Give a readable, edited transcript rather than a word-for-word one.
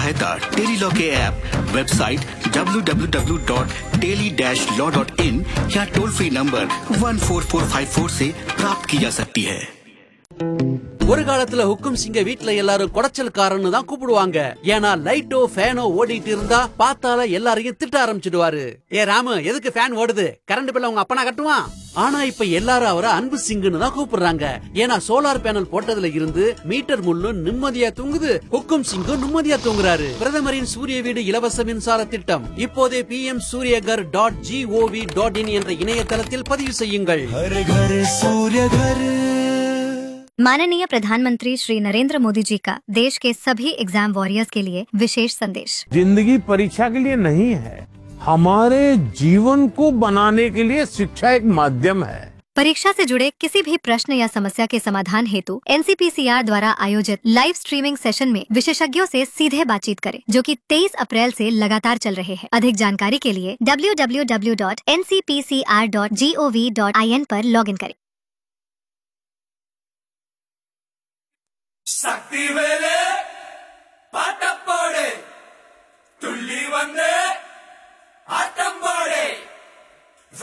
सहायता टेलीलॉ के app, website www.teli-law.in या टोल फ्री नंबर 14454 से प्राप्त की जा सकती है। ஒரு காலத்துல ஹுக்கும் சிங்க வீட்ல எல்லாரும் குடைச்சல்காரன்னு தான் கூப்பிடுவாங்க. ஏன்னா லைட்டோ ஃபேனோ ஓடிட்டு இருந்தா பார்த்தால எல்லாரையும் திட்ட ஆரம்பிச்சிடுவாரு. ஏ ராமு, எதுக்கு ஃபேன் ஓடுது? கரண்ட் பில்ல உங்க அப்பனா கட்டுவான். ஆனா இப்ப எல்லாரும் அவரை அன்பு சிங்குன்னு தான் கூப்பிடுறாங்க. ஏன்னா சோலார் பேனல் போட்டதுல இருந்து மீட்டர் முள்ளு நிம்மதியா தூங்குது, ஹுக்கும் சிங்கும் நிம்மதியா தூங்குறாரு. பிரதமரின் சூரிய வீடு இலவச மின்சார திட்டம் இப்போதே pmsuryagar.gov.in என்ற இணையதளத்தில் பதிவு செய்யுங்கள். माननीय प्रधानमंत्री श्री नरेंद्र मोदी जी का देश के सभी एग्जाम वॉरियर्स के लिए विशेष संदेश। जिंदगी परीक्षा के लिए नहीं है, हमारे जीवन को बनाने के लिए शिक्षा एक माध्यम है। परीक्षा से जुड़े किसी भी प्रश्न या समस्या के समाधान हेतु NCPCR द्वारा आयोजित लाइव स्ट्रीमिंग सेशन में विशेषज्ञों से सीधे बातचीत करें, जो कि 23 अप्रैल से लगातार चल रहे हैं। अधिक जानकारी के लिए www.ncpcr.gov.in पर लॉगिन करें। शक्ति वेले पाटा